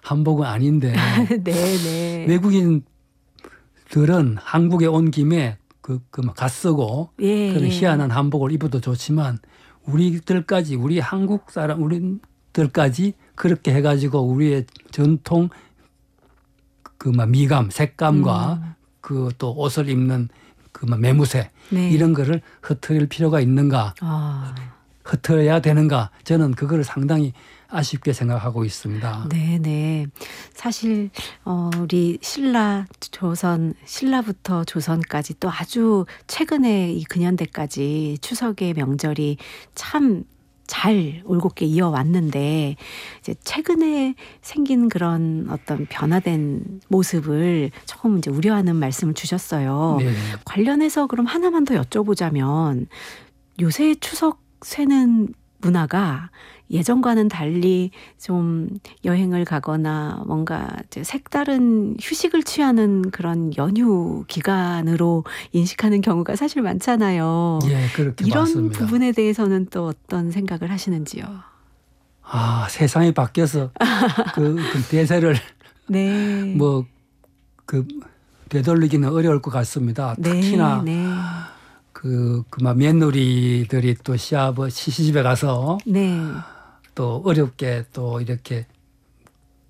한복은 아닌데 네네. 외국인들은 한국에 온 김에 갓쓰고 예, 그런 예. 희한한 한복을 입어도 좋지만 우리들까지 우리 한국 사람 우리들까지 그렇게 해가지고 우리의 전통 미감 색감과 그 또 옷을 입는 매무새 네. 이런 거를 흐트릴 필요가 있는가 흐트려야 되는가 저는 그거를 상당히 아쉽게 생각하고 있습니다. 네네. 사실 우리 신라부터 조선까지 또 아주 최근에 이 근현대까지 추석의 명절이 참 잘 올곧게 이어왔는데 이제 최근에 생긴 그런 어떤 변화된 모습을 조금 이제 우려하는 말씀을 주셨어요. 네. 관련해서 그럼 하나만 더 여쭤보자면 요새 추석 쇠는 문화가 예전과는 달리 좀 여행을 가거나 뭔가 이제 색다른 휴식을 취하는 그런 연휴 기간으로 인식하는 경우가 사실 많잖아요. 예, 그렇게 이런 봤습니다. 부분에 대해서는 또 어떤 생각을 하시는지요? 세상이 바뀌어서 그 대세를 네. 되돌리기는 어려울 것 같습니다. 네, 특히나 네. 며느리들이 또 시집에 가서 네. 또 어렵게 또 이렇게